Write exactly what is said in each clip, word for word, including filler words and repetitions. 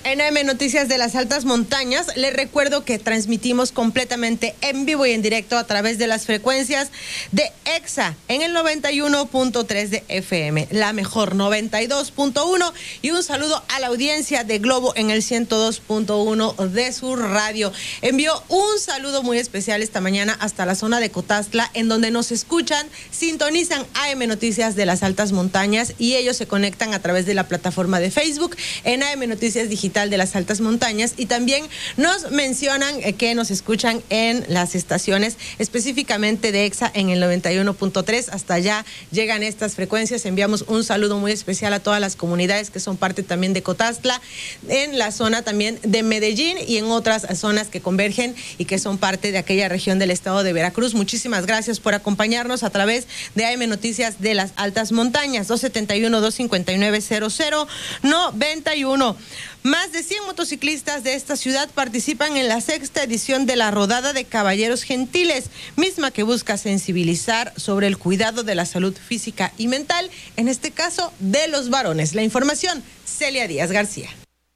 En A M Noticias de las Altas Montañas, les recuerdo que transmitimos completamente en vivo y en directo a través de las frecuencias de EXA en el noventa y uno punto tres de F M, la mejor noventa y dos punto uno, y un saludo a la audiencia de Globo en el ciento dos punto uno de su radio. Envío un saludo muy especial esta mañana hasta la zona de Cotastla, en donde nos escuchan, sintonizan A M Noticias de las Altas Montañas y ellos se conectan a través de la plataforma de Facebook en A M Noticias Digital de las Altas Montañas, y también nos mencionan que nos escuchan en las estaciones específicamente de EXA en el noventa y uno punto tres. Hasta allá llegan estas frecuencias. Enviamos un saludo muy especial a todas las comunidades que son parte también de Cotastla, en la zona también de Medellín y en otras zonas que convergen y que son parte de aquella región del estado de Veracruz. Muchísimas gracias por acompañarnos a través de A M Noticias de las Altas Montañas. Dos setenta y uno, dos cincuenta y nueve, cero cero noventa y uno. Más de cien motociclistas de esta ciudad participan en la sexta edición de la Rodada de Caballeros Gentiles, misma que busca sensibilizar sobre el cuidado de la salud física y mental, en este caso de los varones. La información, Celia Díaz García.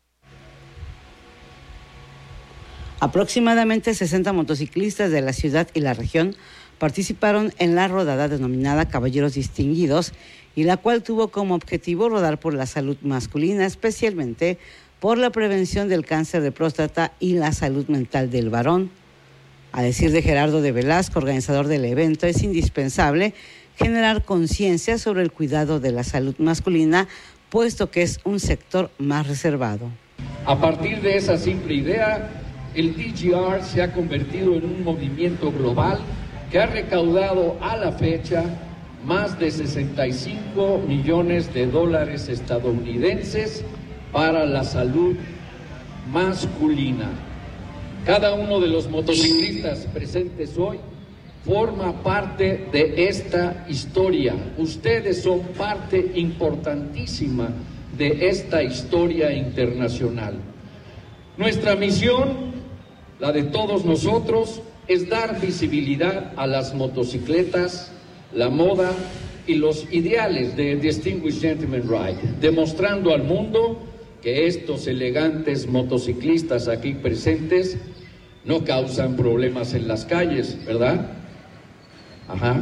Aproximadamente sesenta motociclistas de la ciudad y la región participaron en la rodada denominada Caballeros Distinguidos, y la cual tuvo como objetivo rodar por la salud masculina, especialmente por la prevención del cáncer de próstata y la salud mental del varón. A decir de Gerardo de Velasco, organizador del evento, es indispensable generar conciencia sobre el cuidado de la salud masculina, puesto que es un sector más reservado. A partir de esa simple idea, el D G R se ha convertido en un movimiento global que ha recaudado a la fecha más de sesenta y cinco millones de dólares estadounidenses para la salud masculina. Cada uno de los motociclistas presentes hoy forma parte de esta historia. Ustedes son parte importantísima de esta historia internacional. Nuestra misión, la de todos nosotros, es dar visibilidad a las motocicletas, la moda y los ideales de Distinguished Gentleman Ride, demostrando al mundo que estos elegantes motociclistas aquí presentes no causan problemas en las calles, ¿verdad? Ajá.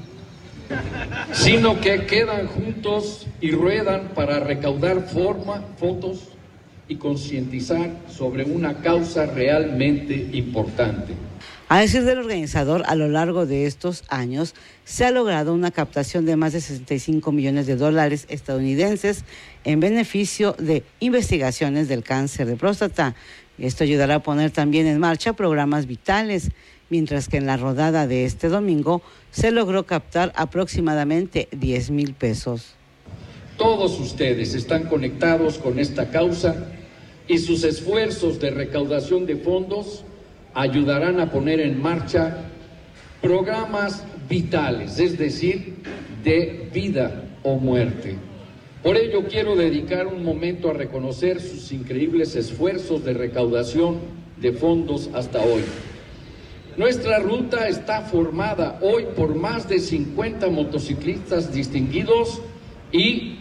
Sino que quedan juntos y ruedan para recaudar forma, fotos y concientizar sobre una causa realmente importante. A decir del organizador, a lo largo de estos años se ha logrado una captación de más de sesenta y cinco millones de dólares estadounidenses en beneficio de investigaciones del cáncer de próstata. Esto ayudará a poner también en marcha programas vitales, mientras que en la rodada de este domingo se logró captar aproximadamente diez mil pesos. Todos ustedes están conectados con esta causa y sus esfuerzos de recaudación de fondos ayudarán a poner en marcha programas vitales, es decir, de vida o muerte. Por ello quiero dedicar un momento a reconocer sus increíbles esfuerzos de recaudación de fondos hasta hoy. Nuestra ruta está formada hoy por más de cincuenta motociclistas distinguidos y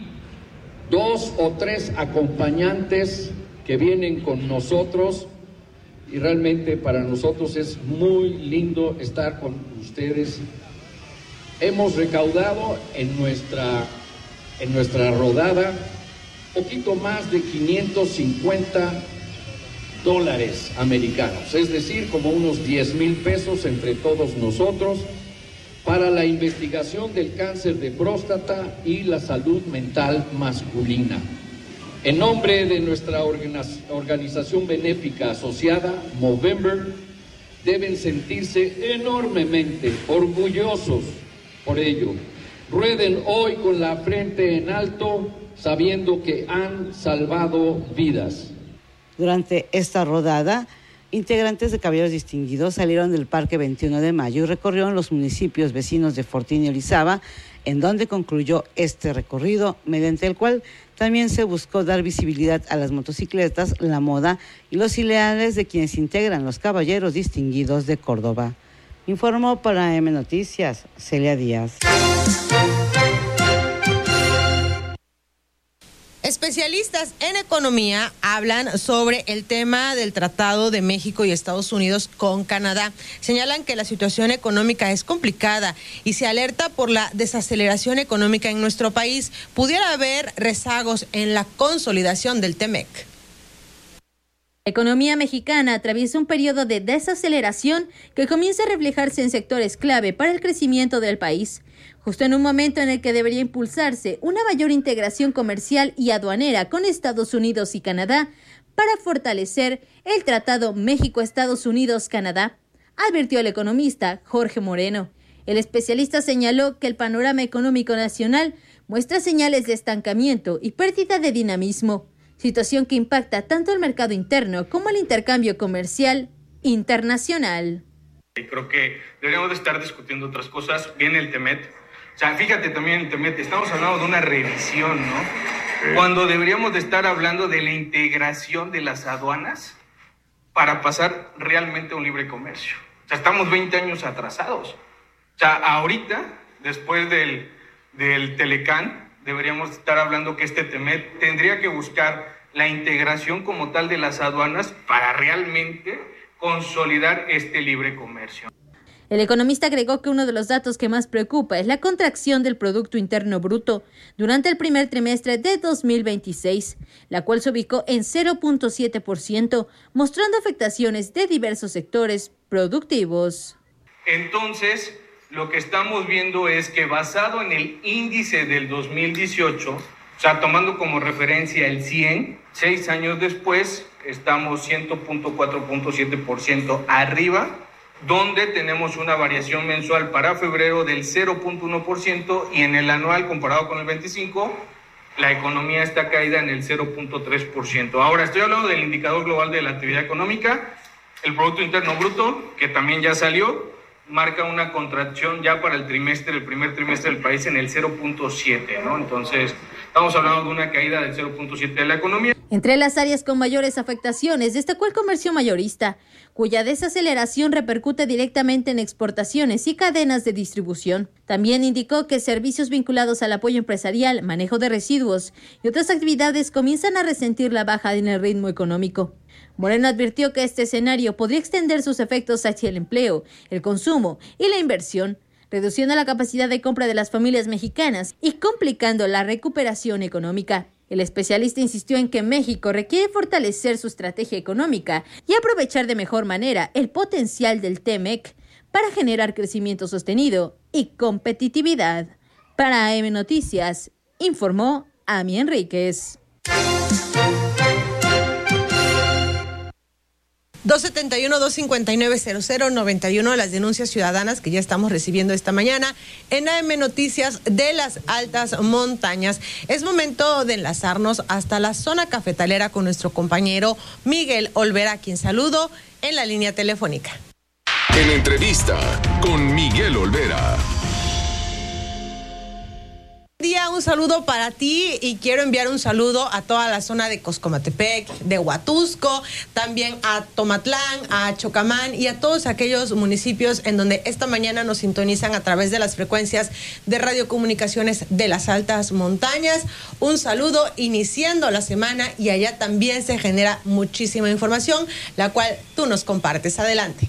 dos o tres acompañantes que vienen con nosotros. Y realmente para nosotros es muy lindo estar con ustedes. Hemos recaudado en nuestra, en nuestra rodada poquito más de quinientos cincuenta dólares americanos, es decir, como unos diez mil pesos entre todos nosotros, para la investigación del cáncer de próstata y la salud mental masculina. En nombre de nuestra organización benéfica asociada, Movember, deben sentirse enormemente orgullosos por ello. Rueden hoy con la frente en alto, sabiendo que han salvado vidas. Durante esta rodada, integrantes de Caballeros Distinguidos salieron del Parque veintiuno de mayo y recorrieron los municipios vecinos de Fortín y Orizaba, en donde concluyó este recorrido, mediante el cual también se buscó dar visibilidad a las motocicletas, la moda y los ideales de quienes integran los Caballeros Distinguidos de Córdoba. Informó para A M Noticias, Celia Díaz. Especialistas en economía hablan sobre el tema del Tratado de México y Estados Unidos con Canadá. Señalan que la situación económica es complicada y se alerta por la desaceleración económica en nuestro país. Pudiera haber rezagos en la consolidación del TEMEC. La economía mexicana atraviesa un periodo de desaceleración que comienza a reflejarse en sectores clave para el crecimiento del país, justo en un momento en el que debería impulsarse una mayor integración comercial y aduanera con Estados Unidos y Canadá para fortalecer el Tratado México-Estados Unidos-Canadá, advirtió el economista Jorge Moreno. El especialista señaló que el panorama económico nacional muestra señales de estancamiento y pérdida de dinamismo, situación que impacta tanto el mercado interno como el intercambio comercial internacional. Creo que deberíamos de estar discutiendo otras cosas. Viene el TEMEC. O sea, fíjate también el TEMEC, estamos hablando de una revisión, ¿no? Sí. Cuando deberíamos de estar hablando de la integración de las aduanas para pasar realmente a un libre comercio. O sea, estamos veinte años atrasados. O sea, ahorita, después del, del Telecán, deberíamos estar hablando que este TEMEC tendría que buscar la integración como tal de las aduanas para realmente consolidar este libre comercio. El economista agregó que uno de los datos que más preocupa es la contracción del Producto Interno Bruto durante el primer trimestre de dos mil veintiséis, la cual se ubicó en cero punto siete por ciento, mostrando afectaciones de diversos sectores productivos. Entonces, lo que estamos viendo es que basado en el índice del dos mil dieciocho, o sea, tomando como referencia el cien, seis años después estamos cien punto cuatro punto siete por ciento arriba, donde tenemos una variación mensual para febrero del cero punto uno por ciento y en el anual comparado con el veinticinco, la economía está caída en el cero punto tres por ciento. Ahora estoy hablando del indicador global de la actividad económica, el Producto Interno Bruto, que también ya salió, marca una contracción ya para el trimestre, el primer trimestre del país en el cero punto siete, ¿no? Entonces, estamos hablando de una caída del cero punto siete de la economía. Entre las áreas con mayores afectaciones destacó el comercio mayorista, cuya desaceleración repercute directamente en exportaciones y cadenas de distribución. También indicó que servicios vinculados al apoyo empresarial, manejo de residuos y otras actividades comienzan a resentir la baja en el ritmo económico. Moreno advirtió que este escenario podría extender sus efectos hacia el empleo, el consumo y la inversión, reduciendo la capacidad de compra de las familias mexicanas y complicando la recuperación económica. El especialista insistió en que México requiere fortalecer su estrategia económica y aprovechar de mejor manera el potencial del TEMEC para generar crecimiento sostenido y competitividad. Para A M Noticias, informó Ami Enríquez. dos setenta y uno, dos cincuenta y nueve, cero cero noventa y uno, las denuncias ciudadanas que ya estamos recibiendo esta mañana en A M Noticias de las Altas Montañas. Es momento de enlazarnos hasta la zona cafetalera con nuestro compañero Miguel Olvera, a quien saludo en la línea telefónica. En entrevista con Miguel Olvera. Día, un saludo para ti y quiero enviar un saludo a toda la zona de Coscomatepec, de Huatusco, también a Tomatlán, a Chocamán y a todos aquellos municipios en donde esta mañana nos sintonizan a través de las frecuencias de radiocomunicaciones de las Altas Montañas. Un saludo iniciando la semana y allá también se genera muchísima información, la cual tú nos compartes. Adelante.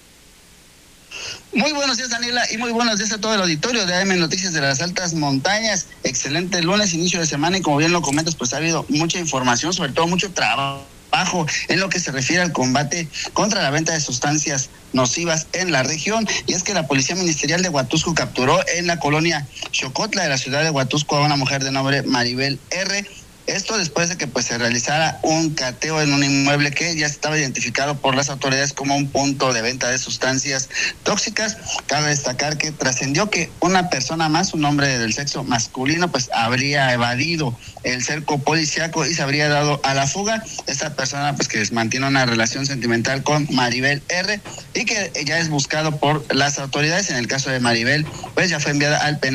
Muy buenos días, Daniela, y muy buenos días a todo el auditorio de A M Noticias de las Altas Montañas. Excelente lunes, inicio de semana, y como bien lo comentas, pues ha habido mucha información, sobre todo mucho trabajo en lo que se refiere al combate contra la venta de sustancias nocivas en la región. Y es que la Policía Ministerial de Huatusco capturó en la colonia Xocotla de la ciudad de Huatusco a una mujer de nombre Maribel R., Esto después de que pues se realizara un cateo en un inmueble que ya estaba identificado por las autoridades como un punto de venta de sustancias tóxicas. Cabe destacar que trascendió que una persona más, un hombre del sexo masculino, pues habría evadido el cerco policiaco y se habría dado a la fuga. Esta persona pues que mantiene una relación sentimental con Maribel R. y que ya es buscado por las autoridades. En el caso de Maribel, pues ya fue enviada al penal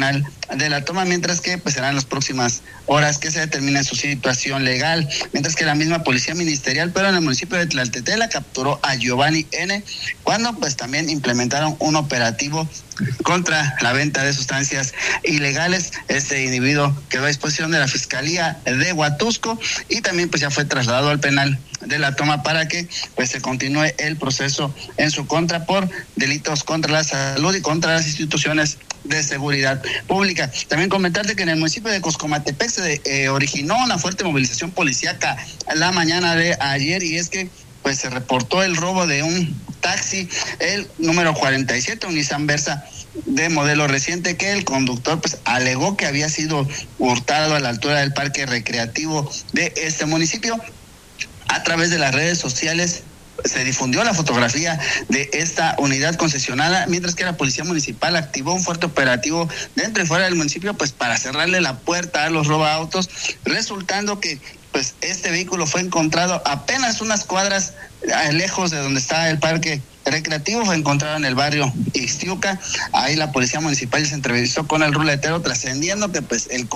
de la toma, mientras que pues serán las próximas horas que se determine su situación legal, mientras que la misma policía ministerial, pero en el municipio de Tlaltetela, capturó a Giovanni N. cuando pues también implementaron un operativo contra la venta de sustancias ilegales. Este individuo quedó a disposición de la Fiscalía de Huatusco y también pues ya fue trasladado al penal de la toma para que pues se continúe el proceso en su contra por delitos contra la salud y contra las instituciones de seguridad pública. También comentarte que en el municipio de Coscomatepec se eh, originó una fuerte movilización policíaca la mañana de ayer, y es que pues se reportó el robo de un taxi, el número cuarenta y siete, un Nissan Versa de modelo reciente, que el conductor pues alegó que había sido hurtado a la altura del parque recreativo de este municipio. A través de las redes sociales se difundió la fotografía de esta unidad concesionada, mientras que la policía municipal activó un fuerte operativo dentro y fuera del municipio pues para cerrarle la puerta a los robaautos, resultando que pues este vehículo fue encontrado apenas unas cuadras lejos de donde está el parque recreativo. Fue encontrado en el barrio Ixtiuca. Ahí la policía municipal se entrevistó con el ruletero, trascendiendo que pues el